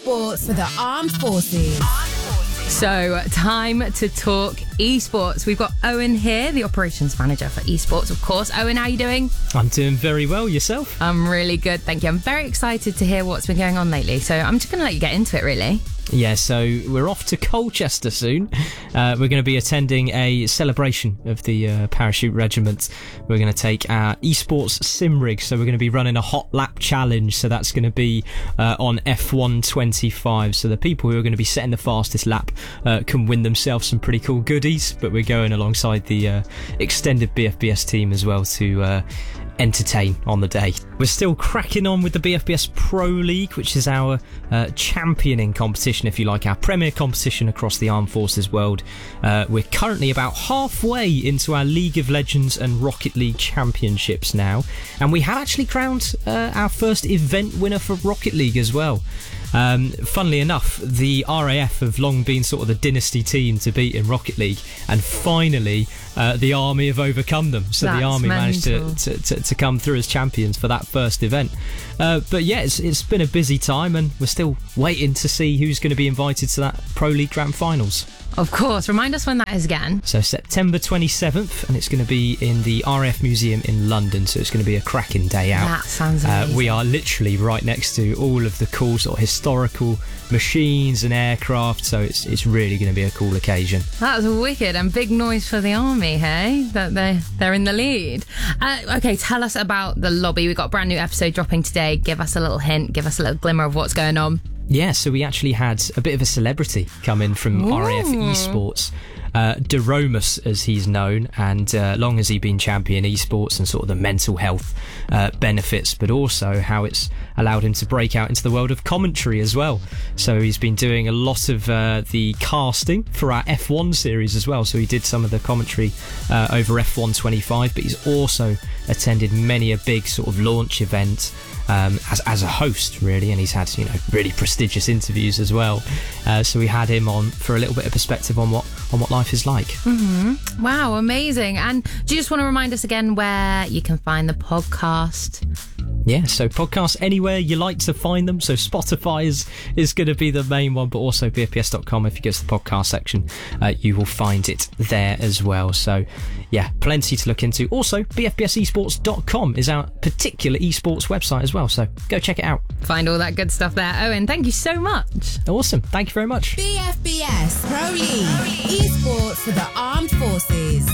Esports for the Armed Forces. So, time to talk esports. We've got Owen here, the operations manager for esports, of course. Owen, how are you doing? I'm doing very well. Yourself? I'm really good, thank you. I'm very excited to hear what's been going on lately. So I'm just going to let you get into it, really. Yeah, so we're off to Colchester soon. We're going to be attending a celebration of the Parachute Regiment. We're going to take our esports sim rig, so we're going to be running a hot lap challenge. So that's going to be on F125. So the people who are going to be setting the fastest lap can win themselves some pretty cool goodies. But we're going alongside the extended BFBS team as well to entertain on the day. We're still cracking on with the BFBS Pro League, which is our championing competition, if you like, our premier competition across the Armed Forces world. We're currently about halfway into our League of Legends and Rocket League championships now, and we have actually crowned our first event winner for Rocket League as well. Funnily enough, the RAF have long been sort of the dynasty team to beat in Rocket League, and finally the Army have overcome them. So the Army managed to come through as champions for that first event. But yeah, it's been a busy time, and we're still waiting to see who's going to be invited to that Pro League Grand Finals. Of course. Remind us when that is again. So September 27th, and it's going to be in the RAF Museum in London, so it's going to be a cracking day out. That sounds amazing. We are literally right next to all of the cool sort of historical machines and aircraft, so it's really going to be a cool occasion. That's wicked, and big noise for the Army, hey? That they're in the lead. Okay, tell us about the lobby. We've got a brand new episode dropping today. Give us a little hint, give us a little glimmer of what's going on. Yeah, so we actually had a bit of a celebrity come in from RAF Esports. Deromus, as he's known, and long has he been champion esports and sort of the mental health benefits, but also how it's allowed him to break out into the world of commentary as well. So he's been doing a lot of the casting for our F1 series as well. So he did some of the commentary over F125, but he's also attended many a big sort of launch event as a host, really, and he's had really prestigious interviews as well. So we had him on for a little bit of perspective on what life is like. Mm-hmm. Wow, amazing. And do you just want to remind us again where you can find the podcast? Yeah, so podcasts anywhere you like to find them. So Spotify is going to be the main one, but also bfbs.com. If you go to the podcast section, you will find it there as well. So yeah, plenty to look into. Also, bfbsesports.com is our particular esports website as well. So go check it out. Find all that good stuff there. Owen, thank you so much. Awesome. Thank you very much. BFBS Pro League. Esports for the Armed Forces.